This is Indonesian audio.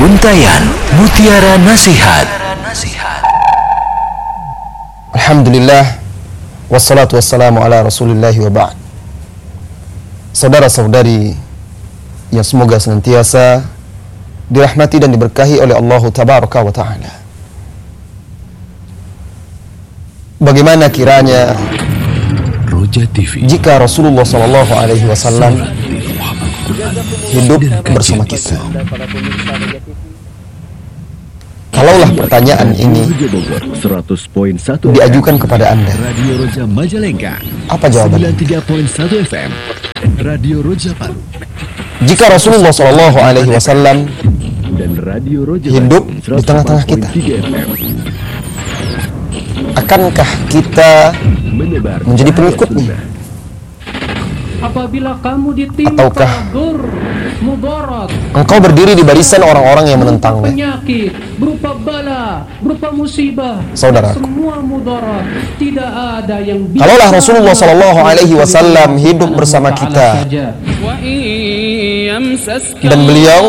Untayan Mutiara Nasihat. Alhamdulillah, wassalatu wassalamu ala rasulillahi wa ba'd. Saudara-saudari yang semoga senantiasa dirahmati dan diberkahi oleh Allah Tabaraka wa Ta'ala. Bagaimana kiranya jika Rasulullah SAW hidup bersama kita? Kalaulah pertanyaan ini diajukan kepada Anda, apa jawabannya? Jika Rasulullah SAW hidup di tengah-tengah kita, akankah kita menjadi pengikutnya? Apabila kamu ditimpa Ataukah mudarat, engkau berdiri di barisan orang-orang yang menentangnya? Penyakit berupa bala, berupa musibah, Saudara, semua mudarat, tidak ada yang bisa. kalaulah Rasulullah SAW hidup bersama kita dan beliau